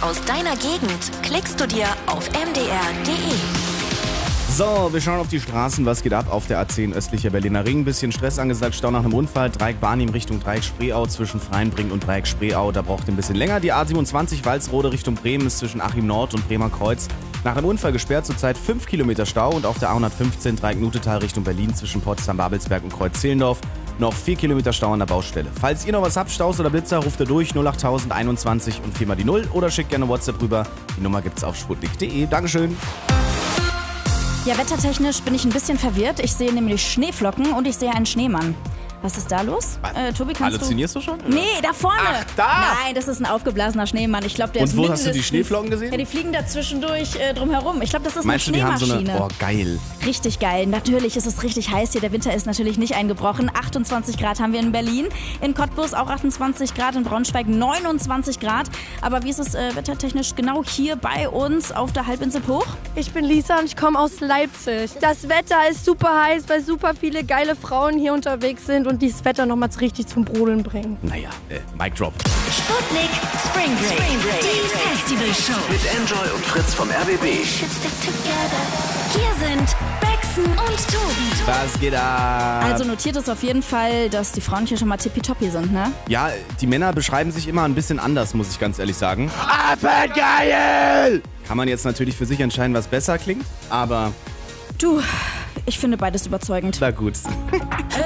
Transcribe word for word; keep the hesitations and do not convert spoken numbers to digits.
aus deiner Gegend klickst du dir auf m d r punkt d e. So, wir schauen auf die Straßen. Was geht ab auf der A zehn östlicher Berliner Ring? Bisschen Stress angesagt, Stau nach einem Unfall. Dreieck Barnim Richtung Dreieck Spreeau zwischen Freienbring und Dreieck Spreeau. Da braucht ihr ein bisschen länger. Die A siebenundzwanzig Walsrode Richtung Bremen ist zwischen Achim Nord und Bremer Kreuz nach einem Unfall gesperrt. Zurzeit fünf Kilometer Stau. Und auf der A hundertfünfzehn Dreieck Nutetal Richtung Berlin zwischen Potsdam-Babelsberg und Kreuz-Zehlendorf noch vier Kilometer Stau an der Baustelle. Falls ihr noch was habt, Staus oder Blitzer, ruft ihr durch null acht tausend einundzwanzig und viermal die null oder schickt gerne WhatsApp rüber. Die Nummer gibt's auf sputnik punkt d e. Dankeschön. Ja, wettertechnisch bin ich ein bisschen verwirrt. Ich sehe nämlich Schneeflocken und ich sehe einen Schneemann. Was ist da los? Äh, Tobi, kannst Halluzinierst du, du schon? Oder? Nee, da vorne. Ach, da? Nein, das ist ein aufgeblasener Schneemann. Ich glaube, der Und ist wo mindestens... hast du die Schneeflocken gesehen? Ja, die fliegen da zwischendurch äh, drumherum. Ich glaube, das ist Meinst du, eine die haben Schneemaschine. so eine... Oh, geil. Richtig geil. Natürlich ist es richtig heiß hier. Der Winter ist natürlich nicht eingebrochen. achtundzwanzig Grad haben wir in Berlin. In Cottbus auch achtundzwanzig Grad. In Braunschweig neunundzwanzig Grad. Aber wie ist es äh, wettertechnisch genau hier bei uns auf der Halbinsel Hoch? Ich bin Lisa und ich komme aus Leipzig. Das Wetter ist super heiß, weil super viele geile Frauen hier unterwegs sind und dieses Wetter nochmal richtig zum Brodeln bringen. Naja, äh, Mic Drop. Sputnik Spring Break. Spring Break. Die Festivalshow. Mit Enjoy und Fritz vom R B B. Hier sind Bexen und Tobi. Was geht ab? Also notiert es auf jeden Fall, dass die Frauen hier schon mal tippitoppi sind, ne? Ja, die Männer beschreiben sich immer ein bisschen anders, muss ich ganz ehrlich sagen. Affengeil! Kann man jetzt natürlich für sich entscheiden, was besser klingt, aber Du, ich finde beides überzeugend. na gut.